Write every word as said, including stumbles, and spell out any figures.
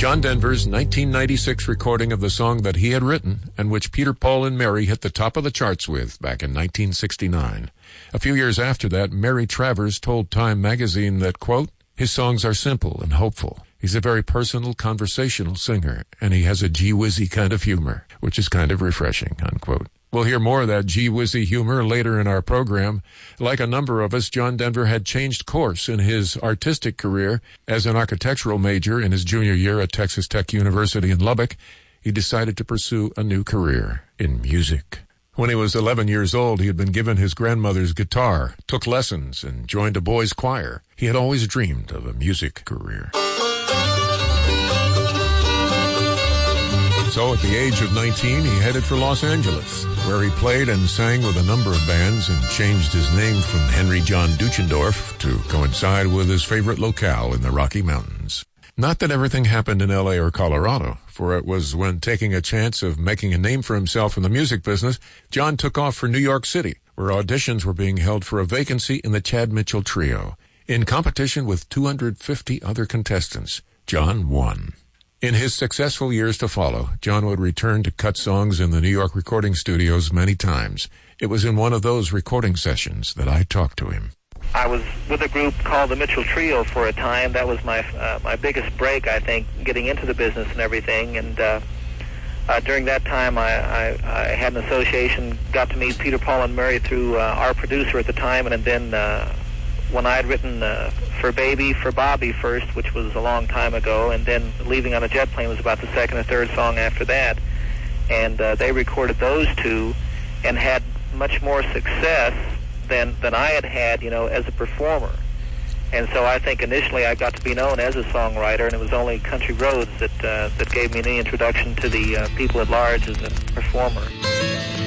John Denver's nineteen ninety-six recording of the song that he had written and which Peter, Paul, and Mary hit the top of the charts with back in nineteen sixty-nine. A few years after that, Mary Travers told Time magazine that, quote, his songs are simple and hopeful. He's a very personal, conversational singer, and he has a gee-whizzy kind of humor, which is kind of refreshing, unquote. We'll hear more of that gee-whizzy humor later in our program. Like a number of us, John Denver had changed course in his artistic career. As an architectural major in his junior year at Texas Tech University in Lubbock, he decided to pursue a new career in music. When he was eleven years old, he had been given his grandmother's guitar, took lessons, and joined a boys' choir. He had always dreamed of a music career. So at the age of nineteen, he headed for Los Angeles, where he played and sang with a number of bands and changed his name from Henry John Duchendorf to coincide with his favorite locale in the Rocky Mountains. Not that everything happened in L A or Colorado, for it was when taking a chance of making a name for himself in the music business, John took off for New York City, where auditions were being held for a vacancy in the Chad Mitchell Trio. In competition with two hundred fifty other contestants, John won. In his successful years to follow, John would return to cut songs in the New York recording studios many times. It was in one of those recording sessions that I talked to him. I was with a group called the Mitchell Trio for a time. That was my uh, my biggest break, I think, getting into the business and everything. And uh, uh, during that time, I, I, I had an association, got to meet Peter, Paul, and Mary through uh, our producer at the time, and then uh, when I had written uh, For Baby, For Bobby first, which was a long time ago, and then Leaving on a Jet Plane was about the second or third song after that. And uh, they recorded those two and had much more success than than I had had, you know, as a performer. And so I think initially I got to be known as a songwriter, and it was only Country Roads that uh, that gave me the introduction to the uh, people at large as a performer.